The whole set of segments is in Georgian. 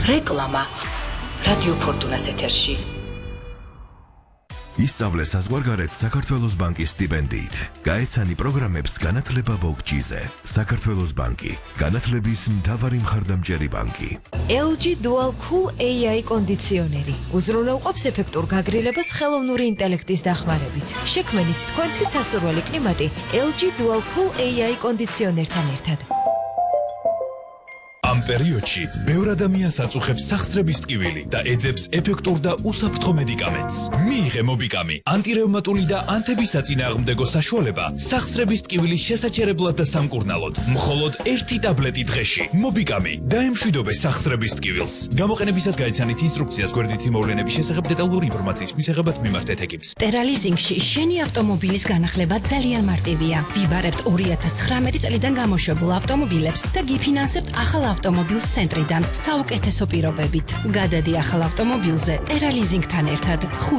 რეკლამა რადიო ფორტუნას ეთერში. ისწავლე საზღვარგარეთ საქართველოს ბანკის სტიპენდიით. გაეცანი პროგრამებს განათლება ბოგჯიზე. საქართველოს ბანკი, განათლების მთავარი მხარდამჭერი ბანკი. LG Dual Cool AI კონდიციონერი უზრუნველყოფს ეფექტურ გაგრილებას ხელოვნური ინტელექტის დახმარებით. შექმნით თქვენთვის სასურველი კლიმატი LG Dual Cool AI კონდიციონერთან ერთად. ამ პერიოდში ბევრ ადამიანს აწუხებს სახსრების ტკივილი და ეძებს ეფექტურ და უსაფრთხო მედიკამენტს. მიიღე მობიკამი, ანტირევმატული და ანთებისაწინააღმდეგო საშუალება სახსრების ტკივილის შესაჩერებლად და სამკურნალოდ. მხოლოდ 1 ტაბლეტი დღეში. მობიკამი დაემშვიდობე სახსრების ტკივილს. გამოყენებისას გაიცანით ინსტრუქციას გვერდითი მოვლენების შესახებ დეტალური ინფორმაციის მისაღებად მიმართეთ ეკიპს. ტერალიზინგში შენი ავტომობილის განახლება ძალიან მარტივია. ვიბარებთ 2019 წლიდან გამოშვებულ ავტომობილებს და გიფინანსებთ ახალ ავტომობილს ცენტრიდან საუკეთესო პირობებით. გადადი ახალ ავტომობილზე ტერალიზინგთან ერთად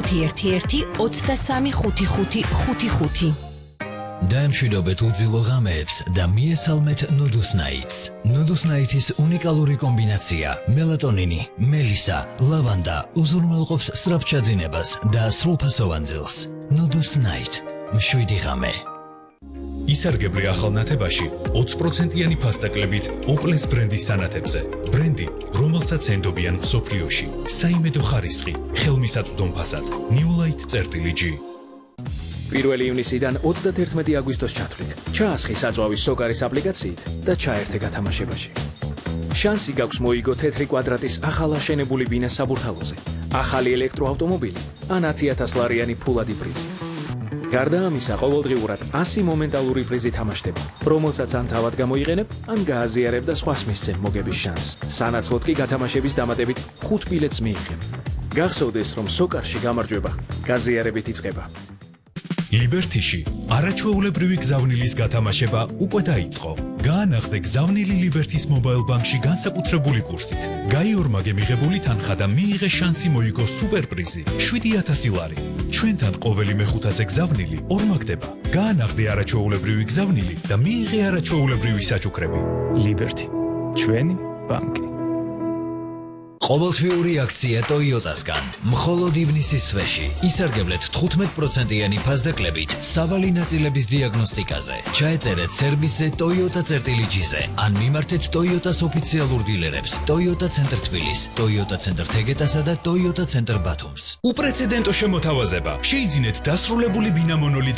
511-235555. დაემშვიდობეთ უძილო ღამეებს და მიესალმეთ Nudus Nights. Nudus Nights-ის უნიკალური კომბინაცია მელატონინი, მელისა, ლავანდა უზრუნველყოფს სწრაფჩაძინებას და სრულფასოვან ძილს. Nudus Night. მშვიდი ღამე. ისარგებლე ახალ ნათებაში 20%-იანი ფასტაკლებით Opel-ის ბრენდის სანათებზე. ბრენდი, რომელსაც ენდობიან მსოფლიოში. საიმედო ხარისხი, ხელმისაწვდომ ფასად. New Light წერტილი G. 1 ივნისიდან 31 აგვისტოს ჩათვლით. ჩაასხი საწვავის სოკარის აპლიკაციით და ჩაერთე გათამაშებაში. შანსი გაქვს მოიგო თეთრი კვადრატის ახალ აშენებული ბინა საბურთალოზე. ახალი ელექტროავტომობილი ან 10,000 ლარიანი ფულადი პრიზი. გარდა ამისა, ყოველდღიურად 100 მომენტალური პრიზი თამაშდება, რომელსაც ან თავად გამოიყენებ, ან გააზიარებ და სხვას მისცემ მოგების შანსს. სანაცვლოდ კი გათამაშების დამატებით 5 ბილეთს მიიღებ. გახსოვდეს, რომ სოკარში გამარჯვება გაზიარებით იწყება. ლიბერთიში არაჩვეულებრივი გზავნილის გათამაშება უკვე დაიწყო. გაანახდე გზავნილი ლიბერთის მობაილ ბანკში განსაკუთრებული კურსით. გაიორმაგე მიღებული თანხა და მიიღე შანსი მოიგო სუპერპრიზი 7,000 ლარი. ჩვენთან ყოველი მეხუთაზე გზავნილი ორმაგდება. გაანახდე არაჩვეულებრივი გზავნილი და მიიღე არაჩვეულებრივი საჩუქრები. ლიბერთი, ჩვენი ბანკი. ყოველთვიური აქცია Toyota-სგან. მხოლოდ ივნისის თვეში ისარგებლეთ 15%-იანი ფასდაკლებით სავალი ნაწილების დიაგნოსტიკაზე. ჩაეწერეთ სერვისზე Toyota-G-ზე ან მიმართეთ Toyota-s ოფიციალურ დილერებს Toyota ცენტრ თბილის, Toyota ცენტრ თეგეტასა და Toyota ცენტრ ბათუმს. უპრეცედენტო შემოთავაზება. შეიძინეთ დასრულებული ბინა მონოლით